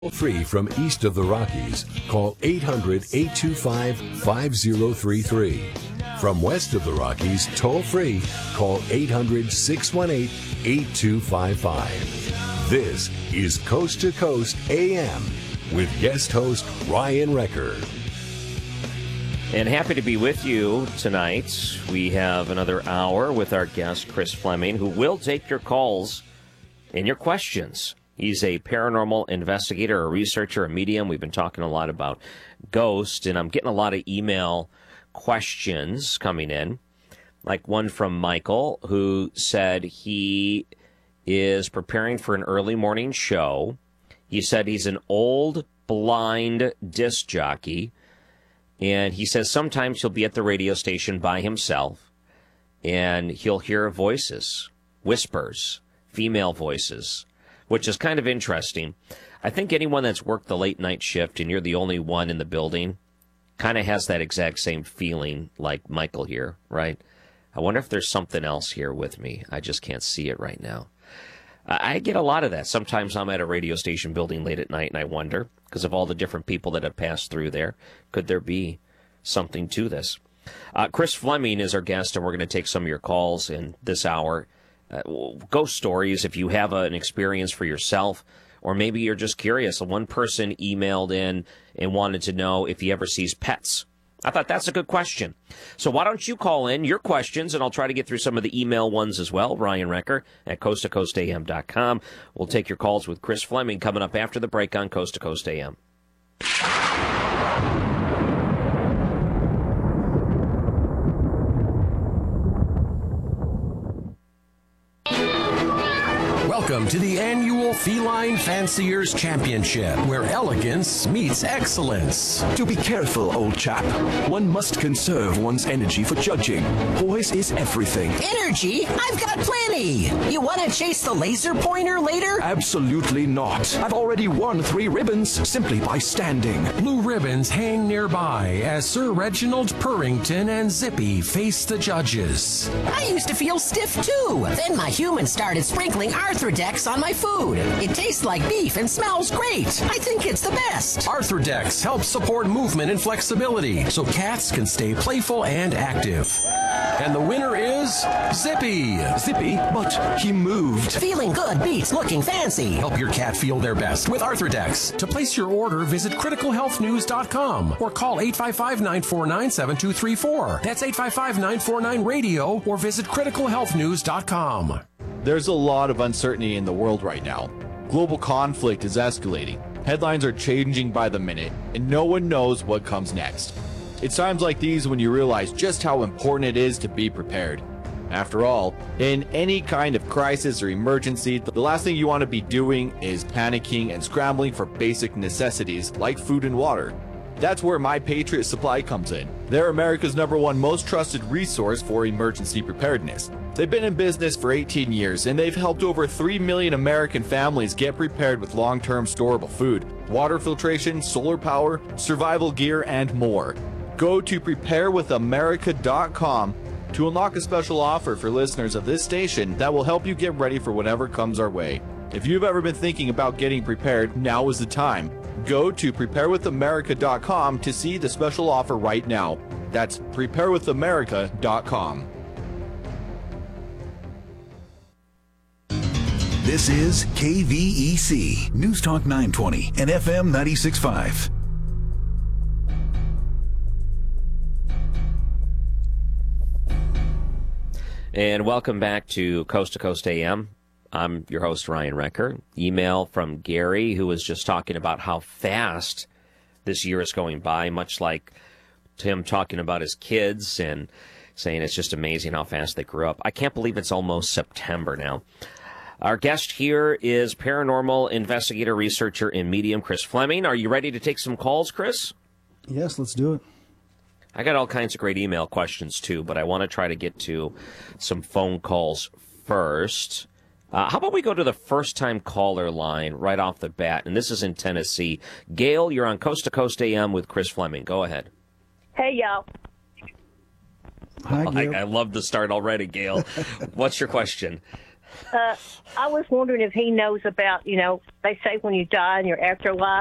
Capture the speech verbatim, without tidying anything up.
Free from east of the Rockies, call eight hundred, eight two five, five zero three three. From west of the Rockies, toll free, call eight hundred, six one eight, eight two five five. This is Coast to Coast A M with guest host Ryan Recker. And happy to be with you tonight. We have another hour with our guest, Chris Fleming, who will take your calls and your questions. He's a paranormal investigator, a researcher, a medium. We've been talking a lot about ghosts, and I'm getting a lot of email questions coming in, like one from Michael, who said he is preparing for an early morning show. He said he's an old, blind disc jockey, and he says sometimes he'll be at the radio station by himself, and he'll hear voices, whispers, female voices, which is kind of interesting. I think anyone that's worked the late night shift and you're the only one in the building kind of has that exact same feeling like Michael here, right? I wonder if there's something else here with me. I just can't see it right now. I get a lot of that. Sometimes I'm at a radio station building late at night and I wonder, because of all the different people that have passed through there, could there be something to this? Uh, Chris Fleming is our guest, and we're going to take some of your calls in this hour. Uh, ghost stories, if you have a, an experience for yourself, or maybe you're just curious. One person emailed in and wanted to know if he ever sees pets. I thought that's a good question. So why don't you call in your questions, and I'll try to get through some of the email ones as well. Ryan Recker at coast to coast a m dot com. We'll take your calls with Chris Fleming coming up after the break on Coast to Coast A M. Welcome to the annual Feline Fanciers Championship, where elegance meets excellence. To be careful, old chap. One must conserve one's energy for judging. Poise is everything. Energy? I've got plenty. You want to chase the laser pointer later? Absolutely not. I've already won three ribbons simply by standing. Blue ribbons hang nearby as Sir Reginald Purrington and Zippy face the judges. I used to feel stiff too. Then my human started sprinkling Arthrodex on my food. It tastes like beef and smells great. I think it's the best. Arthrodex helps support movement and flexibility so cats can stay playful and active. And the winner is Zippy. Zippy? But he moved. Feeling good beats looking fancy. Help your cat feel their best with Arthrodex. To place your order, visit critical health news dot com or call eight five five, nine four nine, seven two three four. That's eight five five, nine four nine, radio or visit critical health news dot com. There's a lot of uncertainty in the world right now. Global conflict is escalating. Headlines are changing by the minute, and no one knows what comes next. It's times like these when you realize just how important it is to be prepared. After all, in any kind of crisis or emergency, the last thing you want to be doing is panicking and scrambling for basic necessities like food and water. That's where My Patriot Supply comes in. They're America's number one most trusted resource for emergency preparedness. They've been in business for eighteen years, and they've helped over three million American families get prepared with long-term storable food, water filtration, solar power, survival gear, and more. Go to prepare with america dot com to unlock a special offer for listeners of this station that will help you get ready for whatever comes our way. If you've ever been thinking about getting prepared, now is the time. Go to prepare with america dot com to see the special offer right now. That's prepare with america dot com. This is K V E C, News Talk nine twenty and F M ninety-six point five. And welcome back to Coast to Coast A M. I'm your host, Ryan Recker. Email from Gary, who was just talking about how fast this year is going by, much like him talking about his kids and saying it's just amazing how fast they grew up. I can't believe it's almost September now. Our guest here is paranormal investigator, researcher, and medium Chris Fleming. Are you ready to take some calls, Chris? Yes, let's do it. I got all kinds of great email questions, too, but I want to try to get to some phone calls first. Uh, how about we go to the first-time caller line right off the bat, and this is in Tennessee. Gail, you're on Coast to Coast A M with Chris Fleming. Go ahead. Hey, y'all. Hi, oh, Gail. I, I love the start already, Gail. What's your question? Uh, I was wondering if he knows about, you know, they say when you die in your afterlife,